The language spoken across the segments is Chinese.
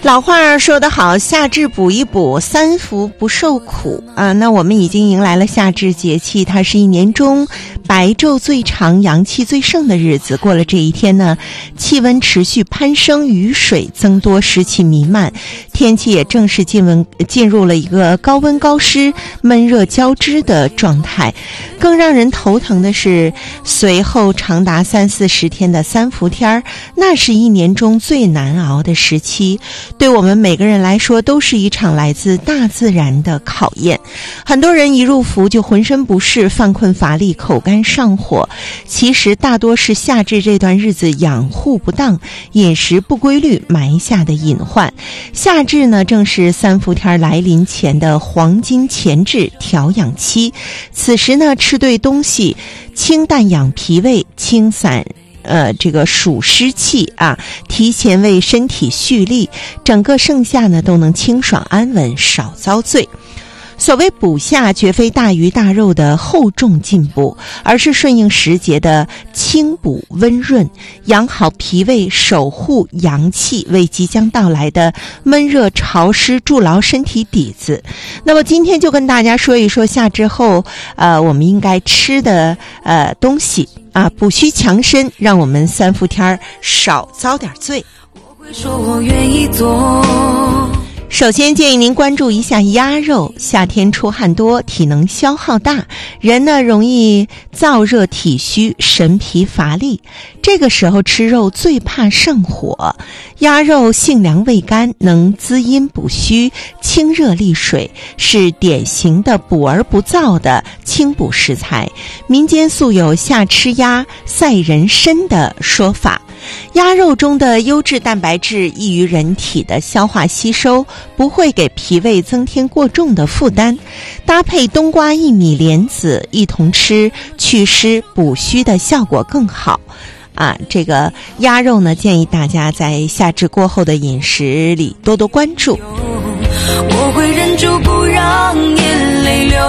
老话说得好，夏至补一补，三伏不受苦啊。那我们已经迎来了夏至节气，它是一年中白昼最长、阳气最盛的日子。过了这一天呢，气温持续攀升，雨水增多，湿气弥漫，天气也正式进入了一个高温高湿、闷热交织的状态。更让人头疼的是，随后长达30-40天的三伏天，那是一年中最难熬的时期。对我们每个人来说，都是一场来自大自然的考验。很多人一入伏就浑身不适，犯困乏力，口干上火。其实大多是夏至这段日子养护不当，饮食不规律埋下的隐患。夏至呢，正是三伏天来临前的黄金前置调养期。此时呢，吃对东西，清淡养脾胃，清散这个暑湿气啊，提前为身体蓄力，整个盛夏呢都能清爽安稳，少遭罪。所谓补夏，绝非大鱼大肉的厚重进补，而是顺应时节的清补温润，养好脾胃，守护阳气，为即将到来的闷热潮湿筑牢身体底子。那么今天就跟大家说一说夏至后我们应该吃的东西啊，补虚强身，让我们三伏天少遭点罪。 我会说我愿意做。 首先建议您关注一下鸭肉，夏天出汗多，体能消耗大，人呢容易燥热体虚，神疲乏力，这个时候吃肉最怕上火。鸭肉性凉味甘，能滋阴补虚，清热利水，是典型的补而不燥的清补食材。民间素有夏吃鸭赛人参的说法。鸭肉中的优质蛋白质易于人体的消化吸收，不会给脾胃增添过重的负担。搭配冬瓜、薏米、莲子一同吃，祛湿补虚的效果更好。这个鸭肉呢，建议大家在夏至过后的饮食里多多关注。 我会忍住不让眼泪流。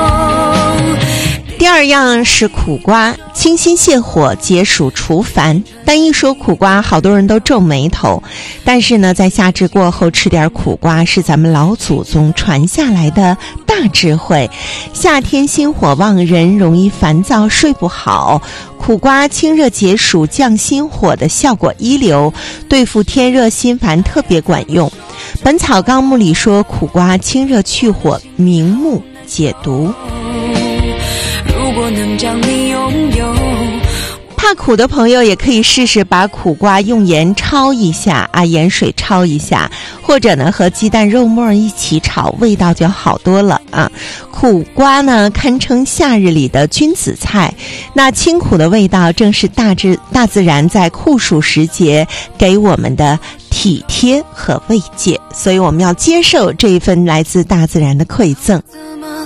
第二样是苦瓜，清心泻火，解暑除烦。但一说苦瓜，好多人都皱眉头。但是呢，在夏至过后吃点苦瓜，是咱们老祖宗传下来的大智慧。夏天心火旺，人容易烦躁，睡不好。苦瓜清热解暑、降心火的效果一流，对付天热心烦特别管用。本草纲目里说，苦瓜清热去火，明目解毒。 如果能将你拥有， 怕苦的朋友也可以试试把苦瓜用盐焯一下盐水焯一下，或者呢和鸡蛋肉末一起炒，味道就好多了啊。苦瓜呢堪称夏日里的君子菜，那清苦的味道正是大自然在酷暑时节给我们的体贴和慰藉，所以我们要接受这一份来自大自然的馈赠。 怎